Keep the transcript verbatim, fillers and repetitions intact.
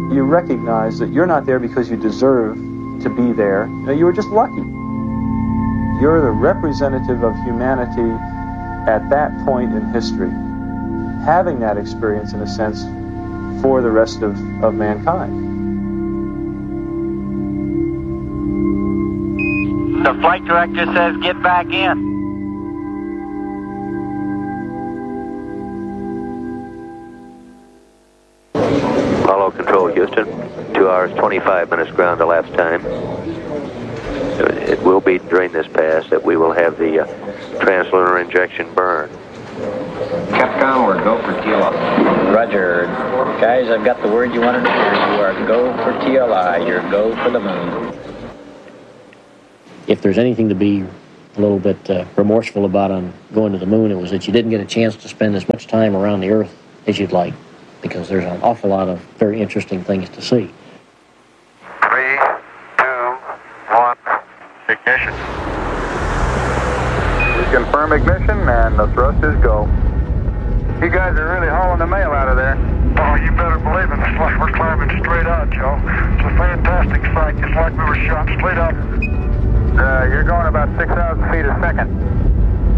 you recognize that you're not there because you deserve to be there. No, you were just lucky. You're the representative of humanity at that point in history, having that experience, in a sense, for the rest of, of mankind. The flight director says get back in. Apollo Control, Houston. Two hours, twenty-five minutes ground elapsed time. It will be during this pass that we will have the uh, translunar injection burn. Capcom, we're go for T L I. Roger. Guys, I've got the word you wanted to hear. You are go for T L I. You're go for the moon. If there's anything to be a little bit uh, remorseful about on going to the moon, it was that you didn't get a chance to spend as much time around the Earth as you'd like, because there's an awful lot of very interesting things to see. Three, two, one, ignition. We confirm ignition, and the thrusters go. You guys are really hauling the mail out of there. Oh, you better believe it. It's like we're climbing straight up, Joe. It's a fantastic sight. It's like we were shot straight up. Uh, you're going about six thousand feet a second.